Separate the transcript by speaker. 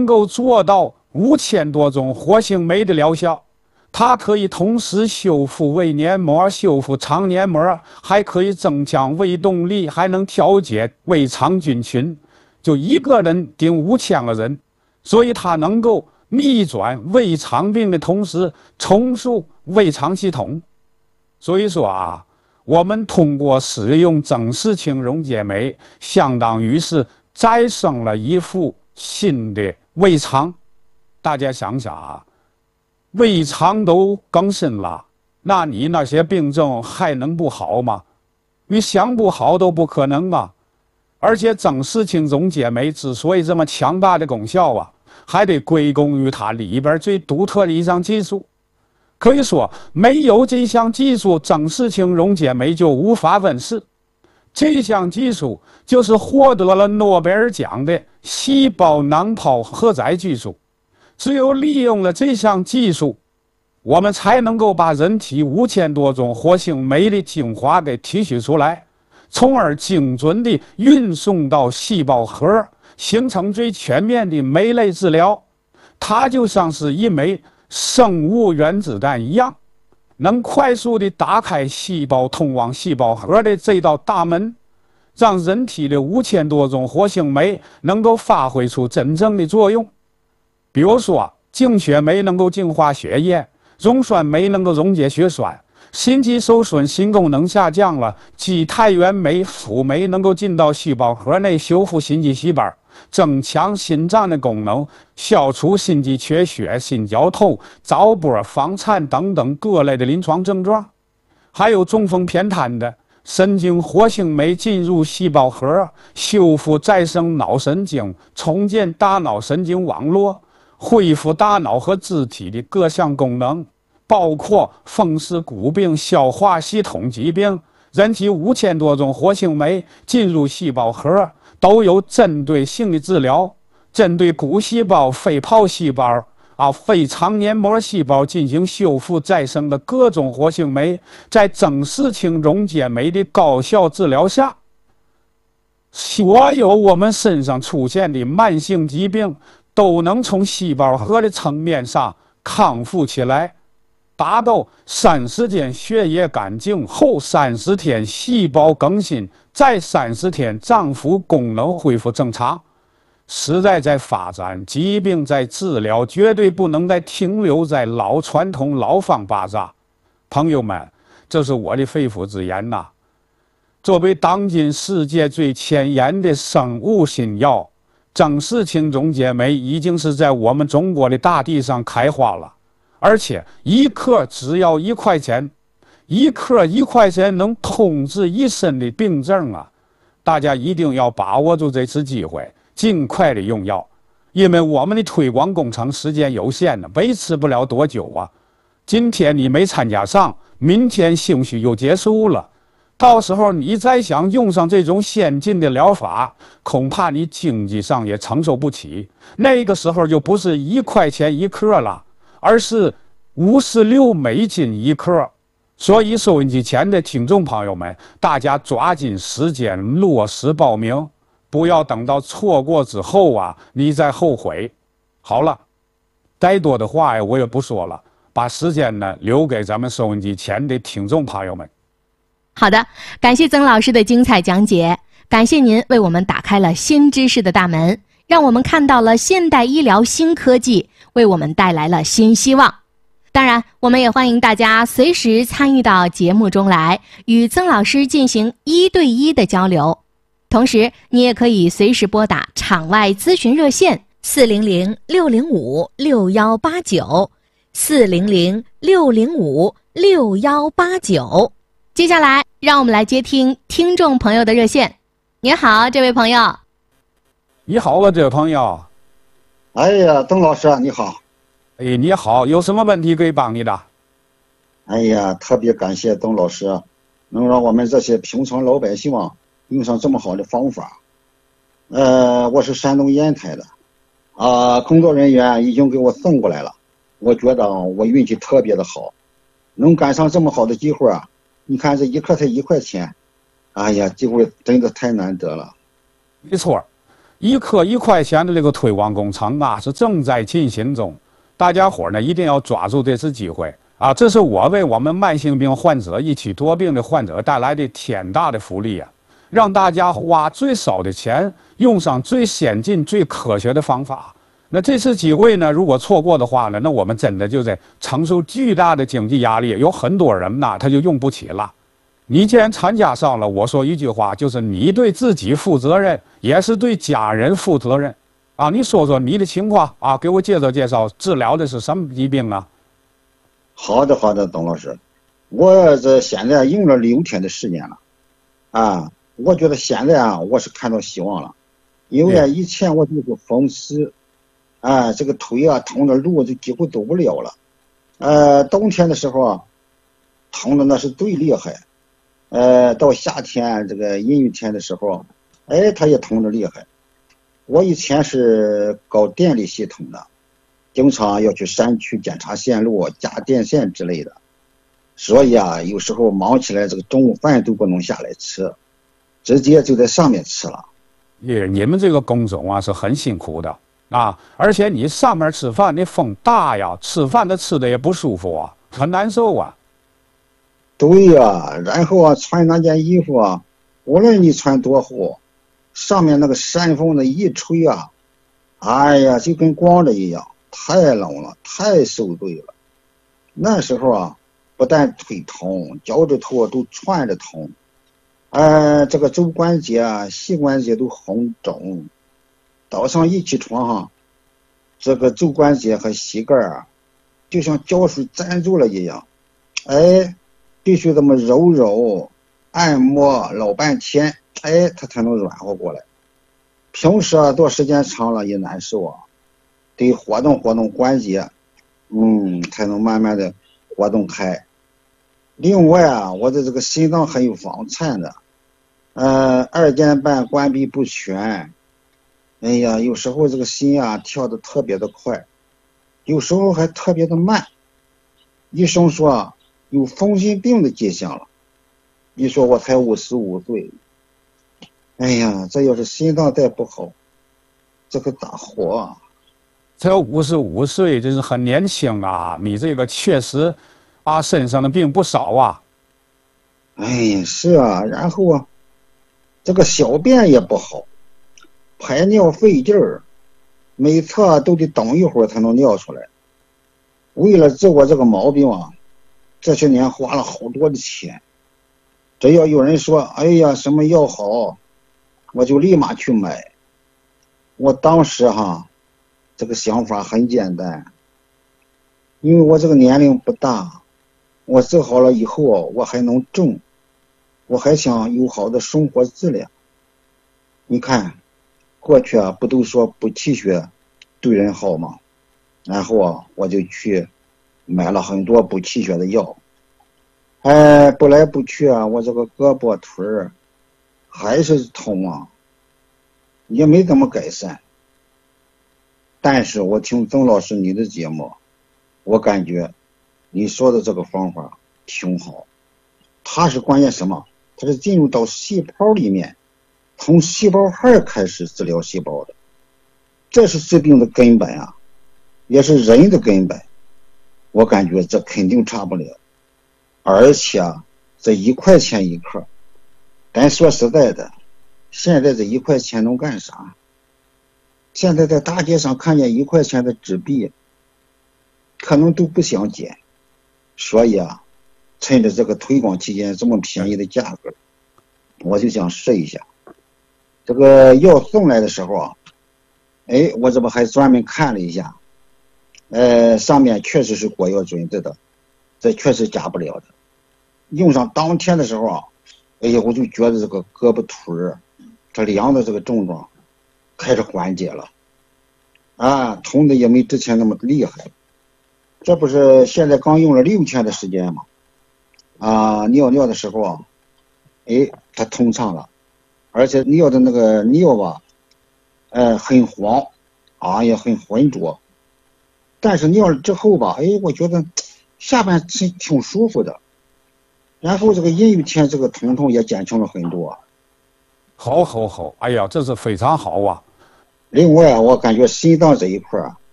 Speaker 1: 够做到5000多种活性酶的疗效。它可以同时修复胃黏膜、修复肠黏膜，还可以增强胃动力，还能调节胃肠菌群。就一个人顶5000个人，所以它能够逆转胃肠病的同时重塑胃肠系统。所以说啊，我们通过使用增视氢溶解酶，相当于是再生了一副新的胃肠。大家想想啊，胃肠都更新了，那你那些病症还能不好吗？你想不好都不可能啊！而且增视氢溶解酶之所以这么强大的功效啊，还得归功于它里边最独特的一项技术。可以说，没有这项技术，增视氢溶解酶就无法问世。这项技术就是获得了诺贝尔奖的细胞囊泡荷载技术。只有利用了这项技术，我们才能够把人体5000多种活性酶的精华给提取出来，从而精准地运送到细胞核，形成最全面的酶类治疗。它就像是一枚生物原子弹一样，能快速地打开细胞通往细胞核的这道大门，让人体的5000多种活性酶能够发挥出真正的作用。比如说，净血酶能够净化血液，溶酸酶能够溶解血栓，心肌受损、心功能下降了，肌肽原酶、辅酶能够进到细胞核内修复心肌细胞，增强心脏的功能，消除心肌缺血、心绞痛、早搏、房颤等等各类的临床症状。还有中风偏瘫的神经活性酶进入细胞核，修复再生脑神经，重建大脑神经网络，恢复大脑和肢体的各项功能，包括风湿骨病、消化系统疾病。人体5000多种活性酶进入细胞核，都有针对性的治疗，针对骨细胞、肺泡细胞、肺肠黏膜细胞进行修复再生的各种活性酶，在增视氢溶解酶的高效治疗下，所有我们身上出现的慢性疾病都能从细胞核的层面上康复起来，达到30天血液干净后30天细胞更新，再30天脏腑功能恢复正常。时代在发展，疾病在治疗，绝对不能再停留在老传统、老方巴扎。朋友们，这是我的肺腑之言呐。作为当今世界最前沿的生物新药，增视氢溶解酶已经是在我们中国的大地上开花了，而且一克只要1块钱，一克1块钱能通治一身的病症啊！大家一定要把握住这次机会，尽快的用药，因为我们的推广工程时间有限的，维持不了多久啊！今天你没参加上，明天兴许又结束了。到时候你再想用上这种先进的疗法，恐怕你经济上也承受不起。那个时候就不是1块钱1克了，而是56美金1克。所以收音机前的听众朋友们，大家抓紧时间落实报名，不要等到错过之后啊，你再后悔。好了，再多的话呀，我也不说了，把时间呢留给咱们收音机前的听众朋友们。
Speaker 2: 好的，感谢曾老师的精彩讲解，感谢您为我们打开了新知识的大门，让我们看到了现代医疗新科技，为我们带来了新希望。当然，我们也欢迎大家随时参与到节目中来，与曾老师进行1对1的交流。同时，你也可以随时拨打场外咨询热线400-605-6189，400-605-6189。接下来，让我们来接听听众朋友的热线。你好，这位朋友。
Speaker 1: 你好啊，这位朋友。
Speaker 3: 哎呀，邓老师你好。
Speaker 1: 哎，你好，有什么问题可以帮你的？
Speaker 3: 哎呀，特别感谢邓老师，能让我们这些平常老百姓用上这么好的方法。我是山东烟台的，工作人员已经给我送过来了。我觉得我运气特别的好，能赶上这么好的机会啊！你看这一克才1块钱，哎呀，机会真的太难得了。
Speaker 1: 没错， 1克1块钱的这个推广工程啊，是正在进行中。大家伙呢一定要抓住这次机会啊！这是我为我们慢性病患者、一起多病的患者带来的天大的福利啊！让大家花最少的钱，用上最先进、最科学的方法。那这次机会呢，如果错过的话呢，那我们真的就在承受巨大的经济压力，有很多人呐他就用不起了。你既然参加上了，我说一句话，就是你对自己负责任，也是对家人负责任。啊，你说说你的情况啊，给我介绍介绍，治疗的是什么疾病啊？
Speaker 3: 好的，好的，董老师，我这现在用了6天的时间了，啊，我觉得现在啊，我是看到希望了，因为以前我就是风湿，啊，这个腿啊疼的路就几乎走不了了，冬天的时候啊，疼的那是最厉害，到夏天这个阴雨天的时候，哎，它也疼的厉害。我以前是搞电力系统的，经常要去山区检查线路、加电线之类的，所以啊，有时候忙起来，这个中午饭都不能下来吃，直接就在上面吃了。
Speaker 1: 你们这个工种啊是很辛苦的啊，而且你上面吃饭那风大呀，吃饭的吃的也不舒服啊，很难受啊。
Speaker 3: 对呀，然后啊，穿那件衣服啊，无论你穿多厚，上面那个山风的一吹啊，哎呀，就跟光着一样，太冷了，太受罪了。那时候啊，不但腿疼，脚趾头都串着疼，这个肘关节啊、膝关节都红肿。早上一起床哈，这个肘关节和膝盖啊，就像胶水粘住了一样，哎，必须这么揉揉、按摩老半天。哎，它才能软和过来。平时啊，做时间长了也难受啊，得活动活动关节，才能慢慢的活动开。另外啊，我的这个心脏还有房颤的，二尖瓣关闭不全，哎呀，有时候这个心啊跳得特别的快，有时候还特别的慢。医生说啊，有风湿病的迹象了。你说我才55岁。哎呀，这要是心脏再不好，这个咋活啊？
Speaker 1: 才55岁，真是很年轻啊！你这个确实，啊，身上的病不少啊。
Speaker 3: 哎呀，是啊，然后啊，这个小便也不好，排尿费劲儿，每次啊都得等一会儿才能尿出来。为了治我这个毛病啊，这些年花了好多的钱。只要有人说，哎呀，什么药好，我就立马去买。我当时哈，这个想法很简单，因为我这个年龄不大，我治好了以后我还能种，我还想有好的生活质量。你看，过去啊不都说补气血对人好吗？然后啊我就去买了很多补气血的药，补来补去啊，我这个胳膊腿儿还是痛啊，也没怎么改善。但是我听曾老师你的节目，我感觉你说的这个方法挺好。它是关键什么？它是进入到细胞里面，从细胞核开始治疗细胞的，这是治病的根本啊，也是人的根本。我感觉这肯定差不了。而且啊，这1块钱1克，咱说实在的，现在这1块钱能干啥？现在在大街上看见1块钱的纸币，可能都不想捡。所以啊，趁着这个推广期间这么便宜的价格，我就想试一下。这个药送来的时候啊，我这不还专门看了一下，上面确实是国药准字的，这确实假不了的。用上当天的时候啊，我就觉得这个胳膊腿儿，它凉的这个症状开始缓解了，啊，疼的也没之前那么厉害。这不是现在刚用了6天的时间吗？啊，尿尿的时候啊，它通畅了，而且尿的那个尿吧，很黄，啊，也很浑浊。但是尿了之后吧，我觉得下半身挺舒服的。然后这个阴雨天这个疼痛也减轻了很多。
Speaker 1: 好，哎呀，这是非常好啊！
Speaker 3: 另外，我感觉肾脏这一块